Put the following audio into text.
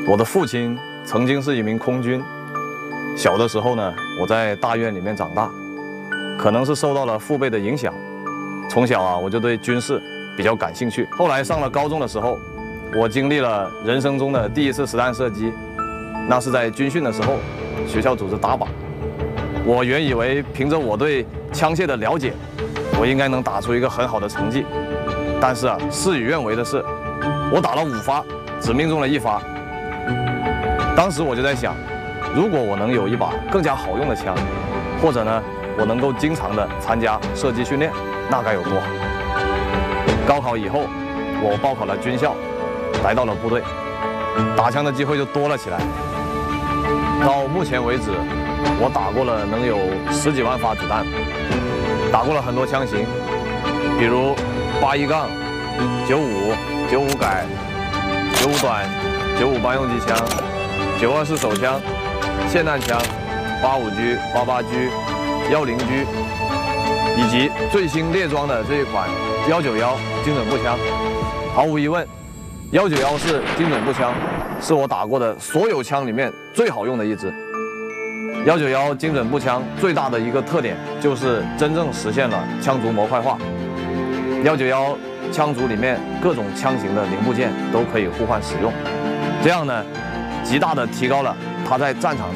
我的父亲曾经是一名空军，小的时候呢，我在大院里面长大，可能是受到了父辈的影响，从小我就对军事比较感兴趣。后来上了高中的时候，我经历了人生中的第一次实弹射击，那是在军训的时候，学校组织打靶。我原以为凭着我对枪械的了解，我应该能打出一个很好的成绩，但是事与愿违的是，我打了5发，只命中了1发。当时我就在想，如果我能有一把更加好用的枪，或者呢，我能够经常的参加射击训练，那该有多好。高考以后，我报考了军校，来到了部队，打枪的机会就多了起来。到目前为止，我打过了能有10几万发子弹，打过了很多枪型，比如81杠、95、95改、95短、95班用机枪、924手枪、霰弹枪、85G、88G、10G，以及最新列装的这一款191精准步枪。毫无疑问，191式精准步枪是我打过的所有枪里面最好用的一支。191精准步枪最大的一个特点就是真正实现了枪族模块化。191枪族里面各种枪型的零部件都可以互换使用，这样呢，极大的提高了它在战场